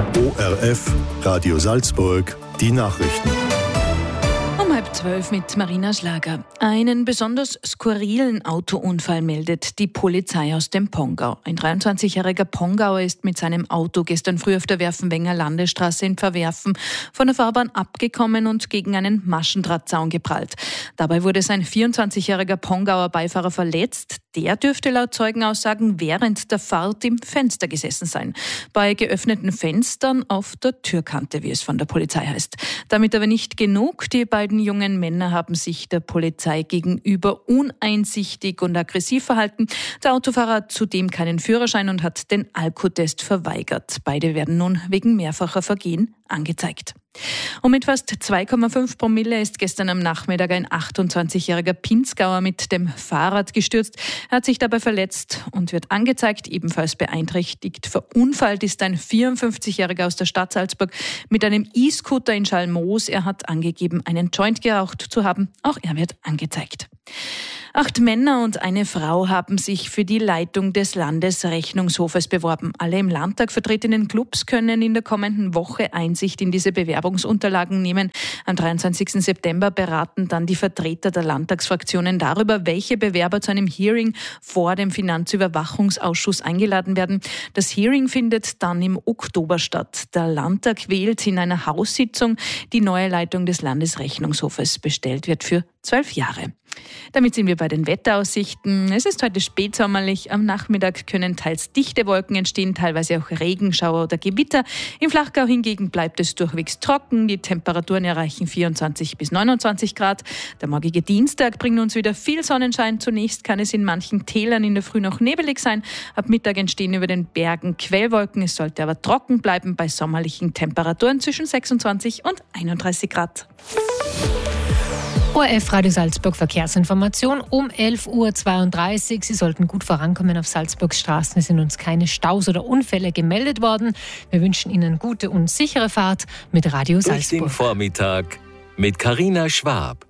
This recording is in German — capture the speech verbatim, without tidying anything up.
O R F, Radio Salzburg, die Nachrichten. Um halb zwölf mit Marina Schlager. Einen besonders skurrilen Autounfall meldet die Polizei aus dem Pongau. Ein dreiundzwanzigjähriger Pongauer ist mit seinem Auto gestern früh auf der Werfenwenger Landesstraße in Verwerfen von der Fahrbahn abgekommen und gegen einen Maschendrahtzaun geprallt. Dabei wurde sein vierundzwanzigjähriger Pongauer Beifahrer verletzt. Der dürfte laut Zeugenaussagen während der Fahrt im Fenster gesessen sein. Bei geöffneten Fenstern auf der Türkante, wie es von der Polizei heißt. Damit aber nicht genug. Die beiden jungen Männer haben sich der Polizei gegenüber uneinsichtig und aggressiv verhalten. Der Autofahrer hat zudem keinen Führerschein und hat den Alkotest verweigert. Beide werden nun wegen mehrfacher Vergehen angezeigt. Und mit fast zwei Komma fünf Promille ist gestern am Nachmittag ein achtundzwanzigjähriger Pinzgauer mit dem Fahrrad gestürzt. Er hat sich dabei verletzt und wird angezeigt. Ebenfalls beeinträchtigt verunfallt ist ein vierundfünfzigjähriger aus der Stadt Salzburg mit einem E-Scooter in Schallmoos. Er hat angegeben, einen Joint geraucht zu haben. Auch er wird angezeigt. Acht Männer und eine Frau haben sich für die Leitung des Landesrechnungshofes beworben. Alle im Landtag vertretenen Clubs können in der kommenden Woche Einsicht in diese Bewerbungsunterlagen nehmen. Am dreiundzwanzigsten September beraten dann die Vertreter der Landtagsfraktionen darüber, welche Bewerber zu einem Hearing vor dem Finanzüberwachungsausschuss eingeladen werden. Das Hearing findet dann im Oktober statt. Der Landtag wählt in einer Haussitzung die neue Leitung des Landesrechnungshofes. Bestellt wird für zwölf Jahre. Damit sind wir bei den Wetteraussichten. Es ist heute spätsommerlich. Am Nachmittag können teils dichte Wolken entstehen, teilweise auch Regenschauer oder Gewitter. Im Flachgau hingegen bleibt es durchwegs trocken. Die Temperaturen erreichen vierundzwanzig bis neunundzwanzig Grad. Der morgige Dienstag bringt uns wieder viel Sonnenschein. Zunächst kann es in manchen Tälern in der Früh noch nebelig sein. Ab Mittag entstehen über den Bergen Quellwolken. Es sollte aber trocken bleiben bei sommerlichen Temperaturen zwischen sechsundzwanzig und einunddreißig Grad. O R F Radio Salzburg Verkehrsinformation um elf Uhr zweiunddreißig. Sie sollten gut vorankommen auf Salzburgs Straßen. Es sind uns keine Staus oder Unfälle gemeldet worden. Wir wünschen Ihnen gute und sichere Fahrt mit Radio Salzburg. Durch den Vormittag mit Carina Schwab.